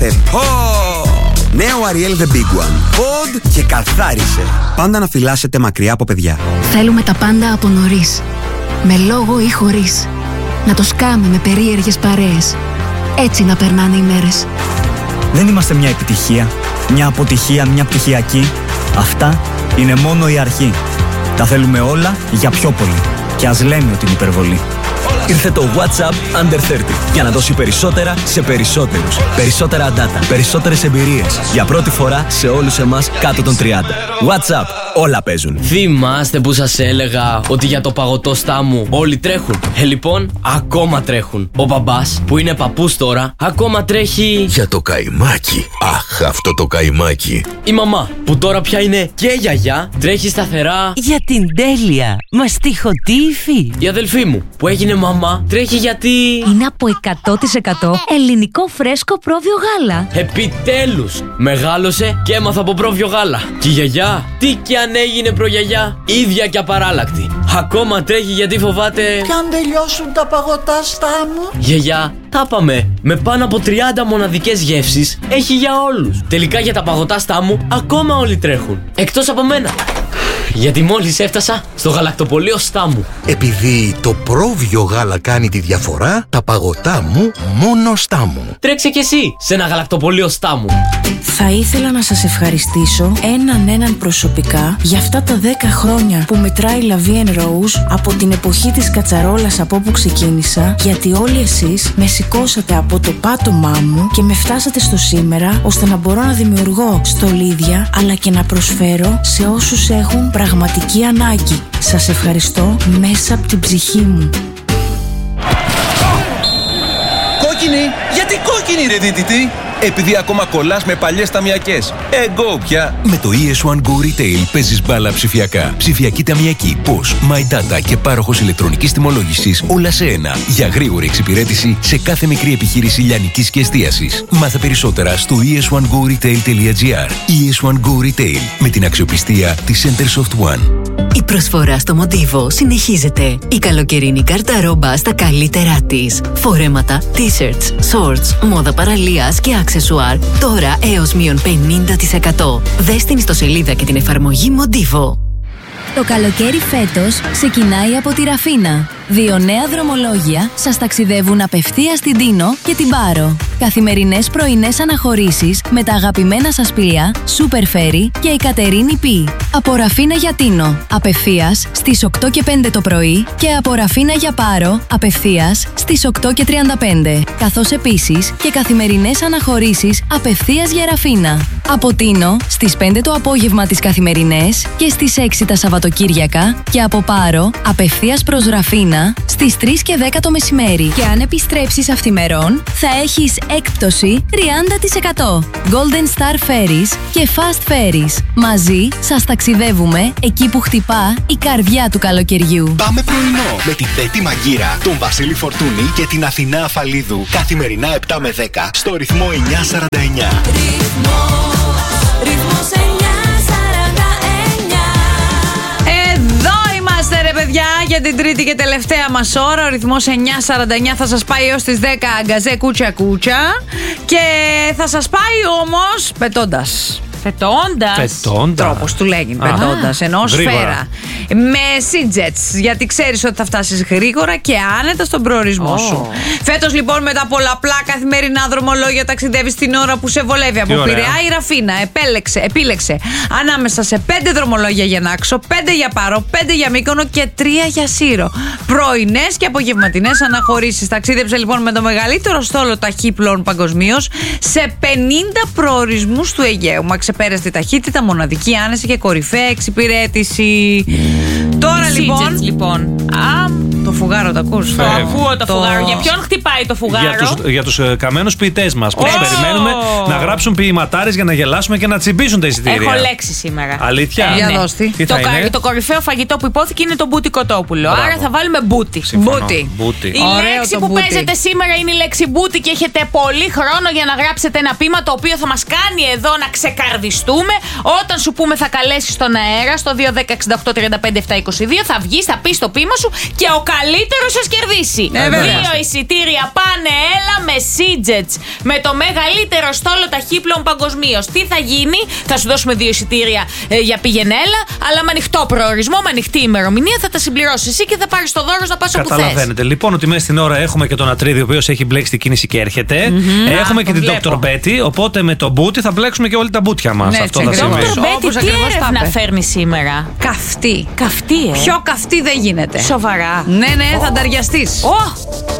Θυμάστε. Νέο Ariel The Big One. Pod και καθάρισε. Πάντα να φυλάσσετε μακριά από παιδιά. Θέλουμε τα πάντα από νωρίς. Με λόγο ή χωρίς. Να το σκάμε με περίεργες παρέες. Έτσι να περνάνε οι μέρες. Δεν είμαστε μια επιτυχία, μια αποτυχία, μια πτυχιακή. Αυτά είναι μόνο η αρχή. Τα θέλουμε όλα για πιο πολύ. Και ας λέμε ότι είναι υπερβολή. Ήρθε το WhatsApp Under 30 για να δώσει περισσότερα σε περισσότερους. Περισσότερα data, περισσότερες εμπειρίες. Για πρώτη φορά σε όλους εμάς κάτω των 30. WhatsApp, όλα παίζουν. Θυμάστε που σας έλεγα ότι για το παγωτό στάμου όλοι τρέχουν? Λοιπόν, ακόμα τρέχουν. Ο μπαμπάς, που είναι παππούς τώρα, ακόμα τρέχει για το καϊμάκι. Αχ, αυτό το καϊμάκι. Η μαμά, που τώρα πια είναι και γιαγιά, τρέχει σταθερά για την τέλεια μαστιχοτήφη. Η αδελφή μου, που έγινε μαμά, τρέχει γιατί είναι από 100% ελληνικό φρέσκο πρόβιο γάλα. Επιτέλους, μεγάλωσε και έμαθα από πρόβιο γάλα. Και η γιαγιά, τι κι αν έγινε προγιαγιά, ίδια και απαράλλακτη. Ακόμα τρέχει γιατί φοβάται κι αν τελειώσουν τα παγωτά στάμου. Γιαγιά, τα πάμε. Με πάνω από 30 μοναδικές γεύσεις έχει για όλους. Τελικά για τα παγωτά στάμου ακόμα όλοι τρέχουν. Εκτός από μένα. Γιατί μόλις έφτασα στο γαλακτοπωλείο Στάμου. Επειδή το πρόβιο γάλα κάνει τη διαφορά, τα παγωτά μου μόνο Στάμου. Τρέξε κι εσύ σε ένα γαλακτοπωλείο Στάμου. Θα ήθελα να σας ευχαριστήσω έναν προσωπικά για αυτά τα 10 χρόνια που μετράει La Vie en Rose από την εποχή της κατσαρόλας από όπου ξεκίνησα, γιατί όλοι εσείς με σηκώσατε από το πάτωμά μου και με φτάσατε στο σήμερα, ώστε να μπορώ να δημιουργώ στολίδια αλλά και να προσφέρω σε όσους έχουν πραγματική ανάγκη. Σας ευχαριστώ μέσα από την ψυχή μου. Κόκκινη! Γιατί κόκκινη ρε δίτητη? Επειδή ακόμα κολλάς με παλιές ταμιακές. Εγώ πια. Με το ES1 Go Retail παίζεις μπάλα ψηφιακά. Ψηφιακή ταμιακή, POS, My Data και πάροχος ηλεκτρονικής τιμολόγησης, όλα σε ένα. Για γρήγορη εξυπηρέτηση σε κάθε μικρή επιχείρηση λιανικής και εστίασης. Μάθε περισσότερα στο es1goretail.gr. ES1 Go Retail, με την αξιοπιστία της Centersoft One. Η προσφορά στο Μοντίβο συνεχίζεται. Η καλοκαιρινή κάρτα ρόμπα στα καλύτερά της. Φορέματα, t-shirts, shorts, μόδα παραλίας και αξεσουάρ. Τώρα έως μείον 50%. Δες την ιστοσελίδα και την εφαρμογή Μοντίβο. Το καλοκαίρι φέτος ξεκινάει από τη Ραφίνα. 2 νέα δρομολόγια σας ταξιδεύουν απευθείας στην Τίνο και την Πάρο. Καθημερινές πρωινές αναχωρήσεις με τα αγαπημένα σας πλοία Super Ferry και η Κατερίνη Π. Από Ραφίνα για Τίνο, απευθείας στις 8 και 5 το πρωί, και από Ραφίνα για Πάρο, απευθείας στις 8 και 35. Καθώς επίσης και καθημερινές αναχωρήσεις απευθείας για Ραφίνα. Από Τίνο στις 5 το απόγευμα τις καθημερινές και στις 6 τα Σαββατοκύριακα, και από Πάρο απευθείας προς Ραφίνα στις 3 και 10 το μεσημέρι. Και αν επιστρέψεις αυθημερών, θα έχεις έκπτωση 30%. Golden Star Ferries και Fast Ferries. Μαζί σας ταξιδεύουμε εκεί που χτυπά η καρδιά του καλοκαιριού. Πάμε πρωινό με την Πέτη Μαγκύρα, τον Βασίλη Φορτούνη και την Αθηνά Αφαλίδου. Καθημερινά 7 με 10 στο ρυθμό 949. Ρυθμός 949. Ρε παιδιά, για την τρίτη και τελευταία μας ώρα, ο ρυθμός 949 θα σας πάει έως τις 10 αγκαζέ κούτσα κούτσα, και θα σας πάει όμως πετώντας. Τρόπος του λέγει, πετώντας, ενώ σφαίρα. Με Sea-Jets, γιατί ξέρεις ότι θα φτάσεις γρήγορα και άνετα στον προορισμό σου. Φέτος λοιπόν, με τα πολλαπλά καθημερινά δρομολόγια, ταξιδεύεις την ώρα που σε βολεύει. Από Πειραιά η Ραφίνα επίλεξε ανάμεσα σε 5 δρομολόγια για Νάξο, 5 για Πάρο, 5 για Μύκονο και 3 για Σύρο. Πρωινές και απογευματινές αναχωρήσεις. Ταξίδεψε λοιπόν με το μεγαλύτερο στόλο ταχύπλων παγκοσμίως σε 50 προορισμούς του Αιγαίου. Ξεπέραστη ταχύτητα, μοναδική άνεση και κορυφαία εξυπηρέτηση. Τώρα λοιπόν. Το φουγάρο το ακούς? Το ακούω το φουγάρο. Για ποιον χτυπάει το φουγάρο? Για τους καμένους ποιητές μας που τους περιμένουμε να γράψουν ποιηματάρες για να γελάσουμε και να τσιμπήσουν τα εισιτήρια. Έχω λέξη σήμερα. Αλήθεια? Για δώστη. Το κορυφαίο φαγητό που υπόθηκε είναι το μπούτι κοτόπουλο. Άρα θα βάλουμε μπούτι. Η λέξη που παίζετε σήμερα είναι η λέξη μπούτι, και έχετε πολύ χρόνο για να γράψετε ένα ποίημα το οποίο θα μας κάνει εδώ να ξεκαρδιστούμε. Όταν σου πούμε θα καλέσεις στον αέρα στο 210-68-35-722, θα βγεις, θα πεις το ποίημα σου, και ο καλύτερο σας κερδίσει. 2 εισιτήρια πάνε έλα με Seajets, με το μεγαλύτερο στόλο ταχύπλων παγκοσμίως. Τι θα γίνει? Θα σου δώσουμε 2 εισιτήρια για πήγαινε έλα, αλλά με ανοιχτό προορισμό, με ανοιχτή ημερομηνία. Θα τα συμπληρώσεις εσύ και θα πάρεις το δώρο να πας όπου θες. Καταλαβαίνετε λοιπόν ότι μέσα στην ώρα έχουμε και τον Ατρίδη, ο οποίος έχει μπλέξει την κίνηση και έρχεται. Έχουμε και την Dr. Betty, οπότε με τον Μπούτι θα μπλέξουμε και όλη τα μπουτια μας. Αυτό θα συμβεί. Dr. Betty, τι έρευνα φέρνει σήμερα? Καυτή. Καυτή, Πιο καυτή δεν γίνεται. Σοβαρά. Ναι, θα ταριαστείς.